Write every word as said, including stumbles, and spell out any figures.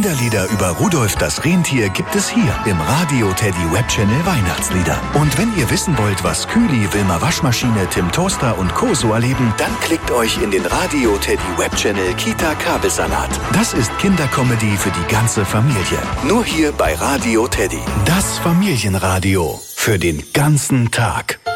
Kinderlieder über Rudolf das Rentier gibt es hier im Radio Teddy Webchannel Weihnachtslieder. Und wenn ihr wissen wollt, was Kühli, Wilma Waschmaschine, Tim Toaster und Co. so erleben, dann klickt euch in den Radio Teddy Webchannel Kita Kabelsalat. Das ist Kindercomedy für die ganze Familie. Nur hier bei Radio Teddy. Das Familienradio für den ganzen Tag.